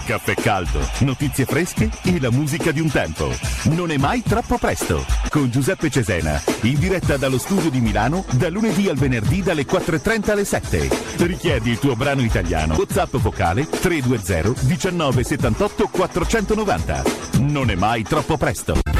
Caffè caldo, notizie fresche e la musica di un tempo. Non è mai troppo presto. Con Giuseppe Cesena, in diretta dallo studio di Milano, da lunedì al venerdì dalle 4:30 alle 7. Richiedi il tuo brano italiano. WhatsApp vocale 320 19 78 490. Non è mai troppo presto.